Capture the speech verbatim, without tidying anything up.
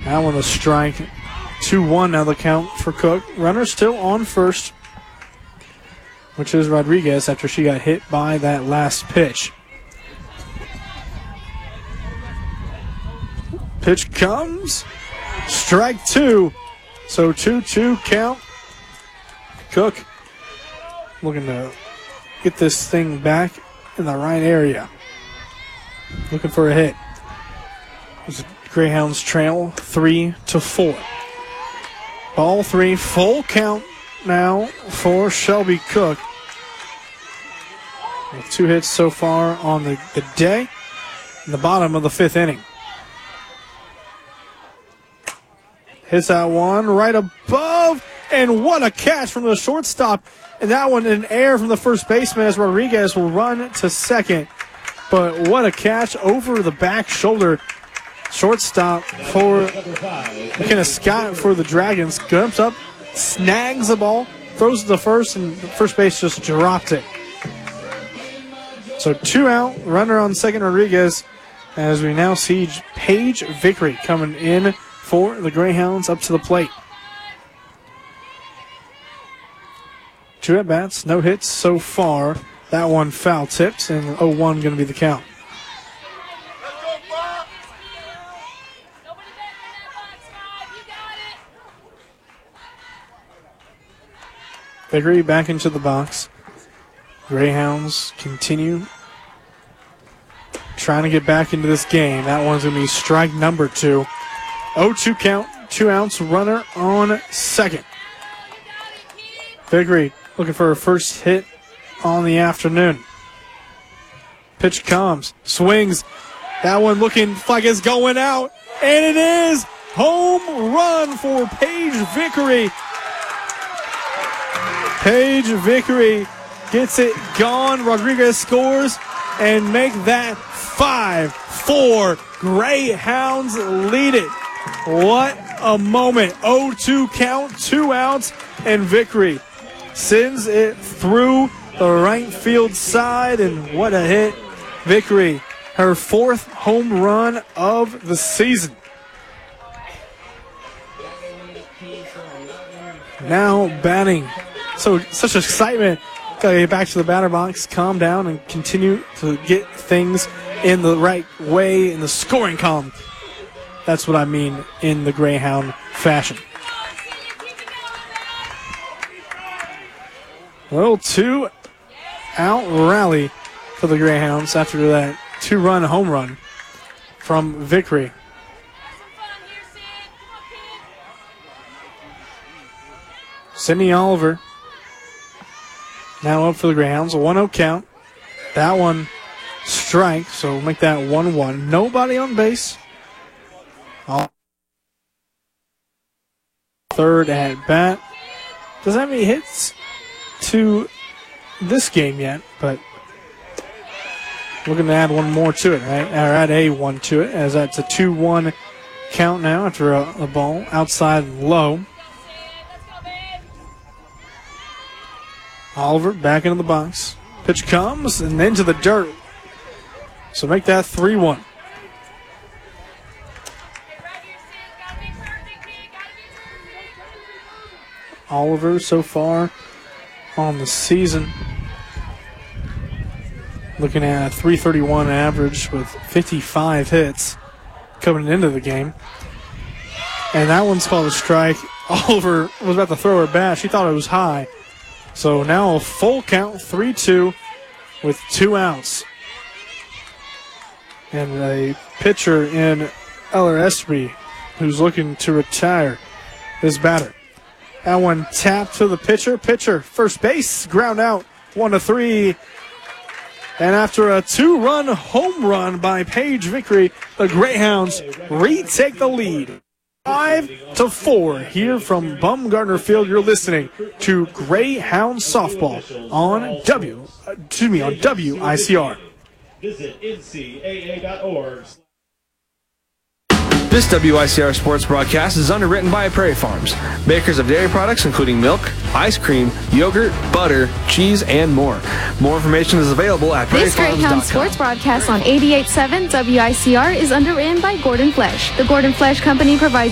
That one a strike. two one now the count for Cook. Runner still on first, which is Rodriguez after she got hit by that last pitch. Pitch comes. Strike two. So two two count. Cook looking to get this thing back in the right area. Looking for a hit. The Greyhounds trail three to four. Ball three, full count now for Shelby Cook. With two hits so far on the, the day in the bottom of the fifth inning. Hits that one right above, and what a catch from the shortstop. And that one in air from the first baseman as Rodriguez will run to second. But what a catch over the back shoulder. Shortstop for McKenna Scott for the Dragons. Jumps up, snags the ball, throws it to first, and first base just dropped it. So two out, runner on second, Rodriguez, as we now see Paige Vickery coming in for the Greyhounds up to the plate. Two at-bats, no hits so far. That one foul tipped, and oh one going to be the count. Vickery back into the box. Greyhounds continue trying to get back into this game. That one's going to be strike number two. oh two count, two outs, runner on second. Vickery looking for her first hit on the afternoon. Pitch comes, swings. That one looking like it's going out, and it is home run for Paige Vickery. Paige Vickery gets it gone. Rodriguez scores and make that five four. Greyhounds lead it. What a moment. oh two count, two outs, and Vickery sends it through the right field side, and what a hit. Vickery, her fourth home run of the season. Now batting. So such excitement. Gotta get back to the batter box, calm down, and continue to get things in the right way in the scoring column. That's what I mean in the Greyhound fashion. Well, two out rally for the Greyhounds after that two-run home run from Vickery. Sydney Oliver now up for the Greyhounds. A one oh count. That one strike, so we'll make that one one. Nobody on base. All third at bat. Doesn't have any hits to this game yet, but looking to add one more to it, right? Or add a one to it, as that's a two one count now after a, a ball outside low. Oliver back into the box. Pitch comes and into the dirt. So make that three one. Oliver so far on the season looking at a three thirty-one average with fifty-five hits coming into the game. And that one's called a strike. Oliver was about to throw her back. She thought it was high. So now a full count, three two, with two outs. And a pitcher in Eller Espy who's looking to retire his batter. That one tapped to the pitcher. Pitcher, first base, ground out, one to three. And after a two-run home run by Paige Vickery, the Greyhounds retake the lead. Five to four here from Bumgarner Field. You're listening to Greyhound Softball on W, excuse me, on W I C R. Visit N C A A dot org. This W I C R sports broadcast is underwritten by Prairie Farms, makers of dairy products including milk, ice cream, yogurt, butter, cheese, and more. More information is available at prairie farms dot com. This Greyhound sports broadcast on eighty-eight point seven W I C R is underwritten by Gordon Flesh. The Gordon Flesh Company provides